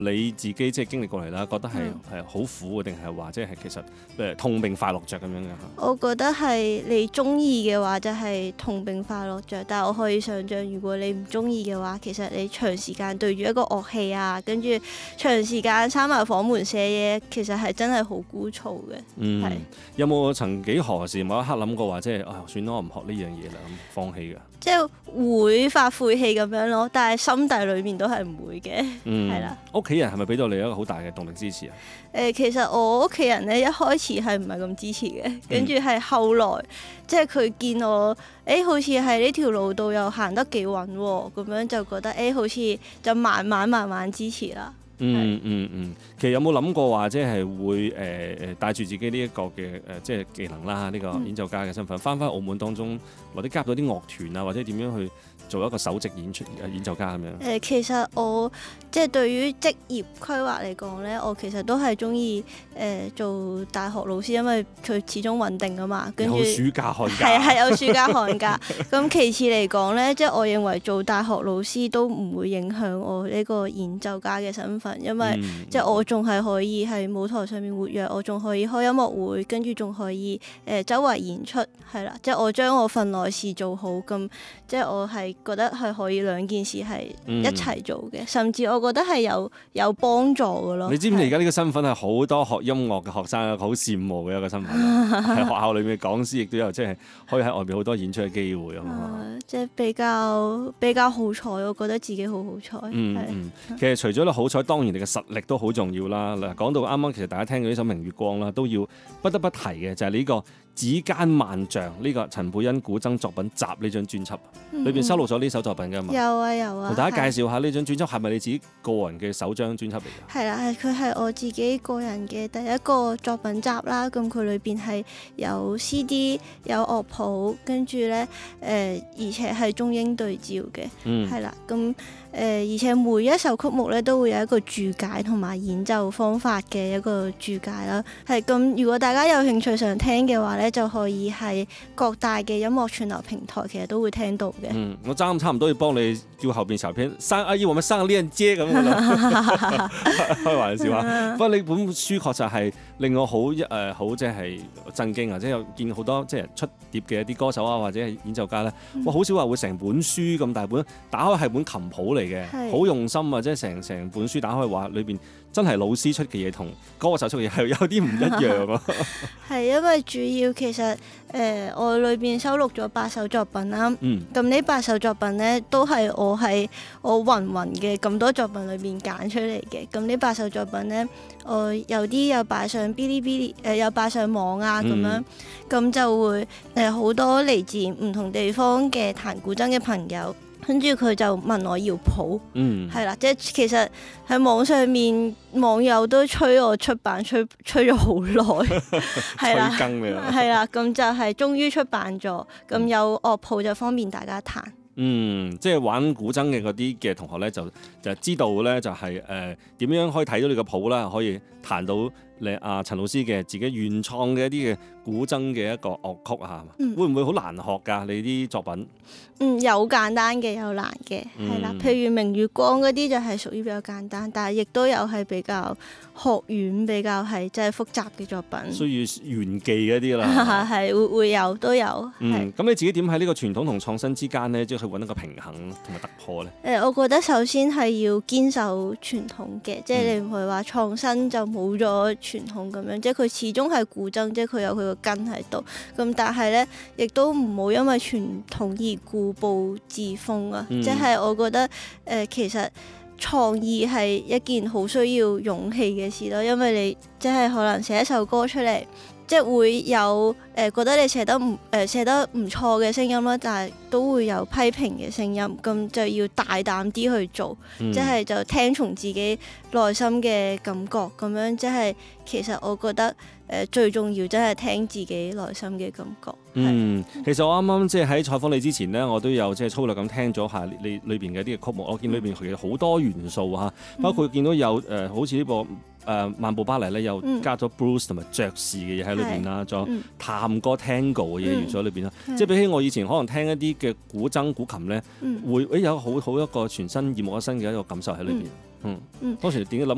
你自己即係經歷過嚟啦，覺得係好苦定係話即係其實痛並快樂着咁樣嘅？ 我覺得係你中意嘅話就係痛並快樂着，但係我可以想像，如果你唔中意嘅話，其實你長時間對住一個樂器啊，跟住長時間閂埋房門寫嘢，其實係真係好枯燥嘅。係有冇曾幾何時某一刻諗過話即係算啦，我唔學呢樣嘢啦，咁放棄㗎？ 即係會發晦氣咁樣咯，但係心底裏面都係唔會嘅，係啦。 屋企人係咪俾到你一個好大嘅動力支持啊？ 其實我屋企人咧一開始係唔係咁支持嘅，跟住係後來即係佢見我好似喺呢條路度又行得幾穩喎，咁樣就覺得好似就慢慢支持啦。 其實有冇諗過話即係會帶住自己呢一個嘅即係技能啦，呢個演奏家嘅身份翻澳門當中，或者加入到啲樂團啊，或者點樣去做一個首席演奏家咁樣？ 其實我即係對於職業規劃嚟講咧，我其實都係中意做大學老師，因為佢始終穩定啊嘛。跟住有暑假寒假。 係有暑假寒假。咁其次嚟講咧，即係我認為做大學老師都唔會影響我呢個演奏家嘅身份，因為即係我仲係可以喺舞台上面活躍，我仲可以開音樂會，跟住仲可以周圍演出，係啦。即係我將我份內事做好，咁即係我係覺得係可以兩件事係一齊做嘅，甚至我覺得係有幫助嘅咯。 你知唔知而家呢個身份係好多學音樂嘅學生好羨慕嘅一個身份，喺學校裏面嘅講師亦都有即係可以喺外邊好多演出嘅機會啊嘛。 即係比較好彩，我覺得自己好好彩。 其實除咗你好彩，當然你嘅實力都好重要啦。嗱，講到啱啱，其實大家聽到呢首《明月光》啦，都要不得不提嘅就係呢個指間萬象呢個陳佩欣古箏作品集呢張專輯，裏邊收錄咗呢首作品㗎嘛？ 有啊。 同大家介紹下呢張專輯係咪你自己個人嘅首張專輯嚟㗎？ 係啦，佢係我自己個人嘅第一個作品集啦。咁佢裏邊係有 CD 有樂譜，跟住咧而且係中英對照嘅，係啦。咁而且每一首曲目咧都會有一個注解同埋演奏方法嘅一個注解啦。係咁，如果大家有興趣想聽嘅話咧，就可以喺各大嘅音樂串流平台其實都會聽到嘅。 我差唔多要幫你叫後邊小編要我們上鏈接咁樣啦，開玩笑啊！不過你本書確實係令我好即係震驚啊！即係有見好多即係出碟嘅一啲歌手啊，或者係演奏家咧，好少話會成本書咁大本，打開係本琴譜嚟嘅，好用心啊！即係成本書打開話裏邊真係老師出嘅嘢同歌手出嘅嘢係有啲唔一樣啊！ 係因為主要其實我裏邊收錄咗8首作品啦，咁呢8首作品咧都係我喺我芸嘅咁多作品裏邊揀出嚟嘅。咁呢8首作品咧，我有啲有擺上 Bilibili， 有擺上網啊咁樣，咁就會好多嚟自唔同地方嘅彈古箏嘅朋友。跟住佢就問我要譜，係啦，即係其實喺網上面網友都催我出版，催咗好耐，係啦，係啦，咁就係終於出版咗，咁有樂譜就方便大家彈。 即係玩古箏嘅嗰啲嘅同學咧，就知道咧就係點樣可以睇到你個譜啦，可以彈到你陳老師嘅自己原創嘅一啲嘅古箏嘅一個樂曲啊，會唔會好難學㗎？你啲作品？ 有簡單嘅，有難嘅，係啦。譬如明月光嗰啲就係屬於比較簡單，但係亦都有係比較學院比較係即係複雜嘅作品， 需要炫技嗰啲啦。 係會有都有。 咁你自己點喺呢個傳統同創新之間咧，即係去揾一個平衡同埋突破咧？ 我覺得首先係要堅守傳統嘅，即係你唔係話創新就冇咗傳統咁樣，即係佢始終係古箏，即係佢有佢個根喺度。咁但係咧，亦都唔好因為傳統而固步自封啊！即係我覺得其實創意係一件好需要勇氣嘅事咯，因為你即係可能寫一首歌出嚟，即係會有覺得你寫得唔錯嘅聲音啦，但係都會有批評嘅聲音，咁就要大膽啲去做，即係就聽從自己內心嘅感覺，咁樣即係其實我覺得最重要真係聽自己內心嘅感覺。 其實我啱啱即係喺採訪你之前呢，我都有即係粗略咁聽咗下你裏邊嘅一啲嘅曲目，我見裏邊其實好多元素嚇，包括見到有好似呢部漫步巴黎咧，又加咗 blues 同埋爵士嘅嘢喺裏邊啦，仲有探戈 tango 嘅嘢元素喺裏邊啦。即係比起我以前可能聽一啲嘅古箏古琴咧，會有好一個全新耳目一新嘅一個感受喺裏邊。當時點解諗